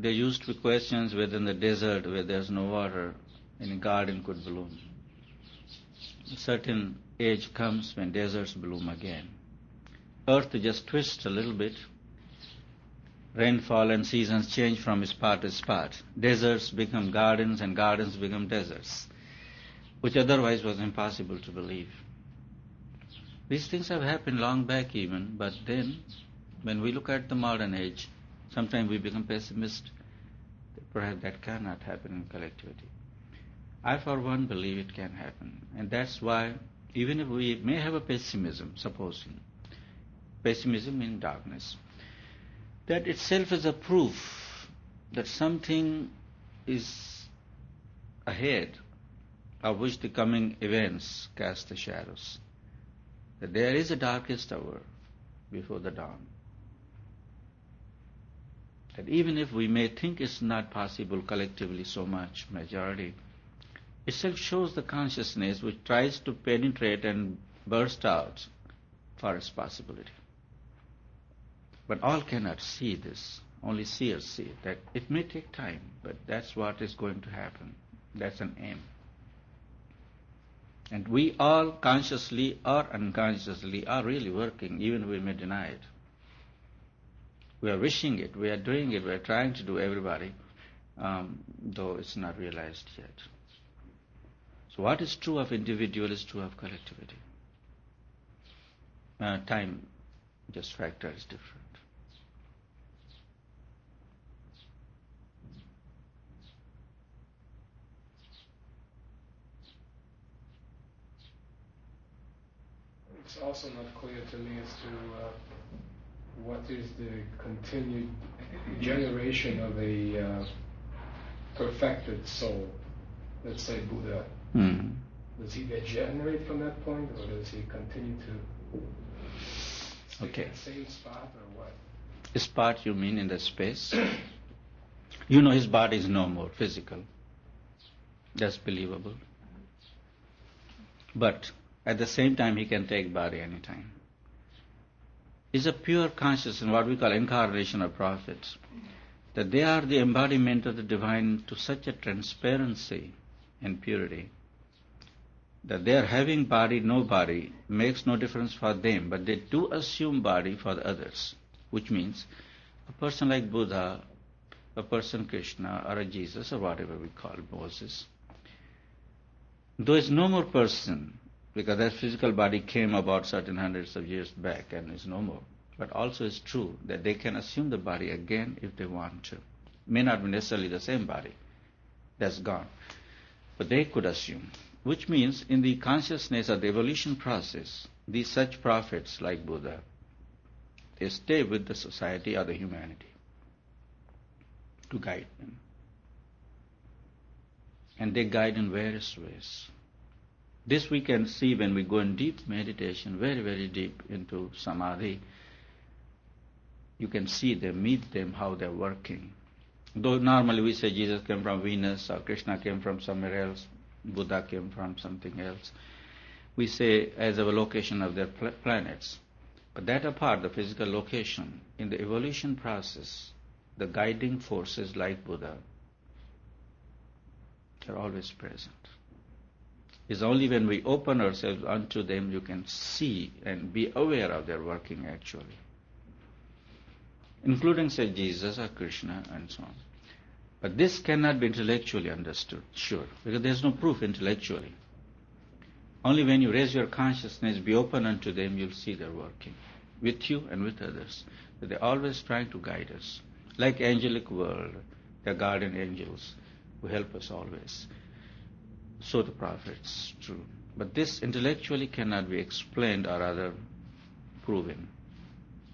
there used to be questions whether in the desert where there's no water, any garden could bloom. A certain age comes when deserts bloom again. Earth just twists a little bit. Rainfall and seasons change from spot to spot. Deserts become gardens and gardens become deserts, which otherwise was impossible to believe. These things have happened long back even, but then when we look at the modern age, sometimes we become pessimistic. Perhaps that cannot happen in collectivity. I, for one, believe it can happen. And that's why, even if we may have a pessimism, supposing, pessimism in darkness, that itself is a proof that something is ahead of which the coming events cast the shadows. That there is a darkest hour before the dawn. That even if we may think it's not possible collectively so much, majority, itself shows the consciousness which tries to penetrate and burst out for its possibility. But all cannot see this. Only seers see it. That it may take time, but that's what is going to happen. That's an aim. And we all, consciously or unconsciously, are really working, even we may deny it. We are wishing it, we are doing it, we are trying to do, everybody, though it's not realized yet. So what is true of individual is true of collectivity. Time just factor is different. It's also not clear to me as to what is the continued generation of a perfected soul. Let's say Buddha. Mm. Does he degenerate from that point, or does he continue to stay in the same spot, or what? Spot, you mean in the space? You know his body is no more physical. That's believable. But at the same time, he can take body anytime. Is a pure consciousness, what we call incarnation of prophets, that they are the embodiment of the divine to such a transparency and purity that their having body, no body, makes no difference for them, but they do assume body for the others, which means a person like Buddha, a person Krishna, or a Jesus, or whatever we call Moses, though is no more person, because that physical body came about certain hundreds of years back and is no more. But also it's true that they can assume the body again if they want to. May not be necessarily the same body. That's gone. But they could assume. Which means in the consciousness of the evolution process, these such prophets like Buddha, they stay with the society or the humanity to guide them. And they guide in various ways. This we can see when we go in deep meditation, very, very deep into samadhi. You can see them, meet them, how they're working. Though normally we say Jesus came from Venus, or Krishna came from somewhere else, Buddha came from something else. We say as a location of their planets. But that apart, the physical location, in the evolution process, the guiding forces like Buddha, they're always present. It's only when we open ourselves unto them you can see and be aware of their working actually. Including, say, Jesus or Krishna and so on. But this cannot be intellectually understood, sure, because there's no proof intellectually. Only when you raise your consciousness, be open unto them, you'll see their working, with you and with others. But they're always trying to guide us. Like angelic world, they're guardian angels who help us always. So the prophets, true. But this intellectually cannot be explained or rather proven.